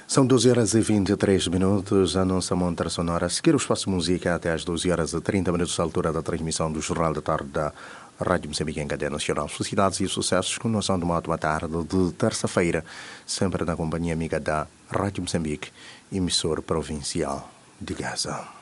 São 12 horas e 23 minutos, a nossa montra sonora. A seguir o espaço música até às 12 horas e 30 minutos, à altura da transmissão do Jornal da Tarde da Rádio Moçambique em Cadeia Nacional. Felicidades e sucessos com noção de uma tarde de terça-feira, sempre na companhia amiga da Rádio Moçambique, emissor provincial de Gaza.